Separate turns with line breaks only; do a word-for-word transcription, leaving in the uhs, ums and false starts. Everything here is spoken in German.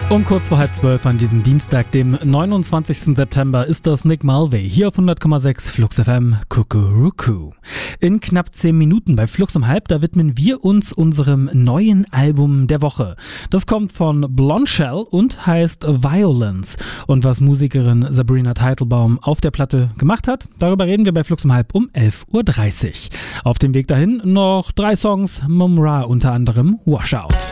Um kurz vor halb zwölf an diesem Dienstag, dem neunundzwanzigsten September, ist das Nick Mulvey hier auf hundert Komma sechs Flux F M Kukuruku. In knapp zehn Minuten bei Flux um halb, da widmen wir uns unserem neuen Album der Woche. Das kommt von Blondshell und heißt Violence. Und was Musikerin Sabrina Teitelbaum auf der Platte gemacht hat, darüber reden wir bei Flux um halb um elf Uhr dreißig. Auf dem Weg dahin noch drei Songs, Mum Ra unter anderem Washout.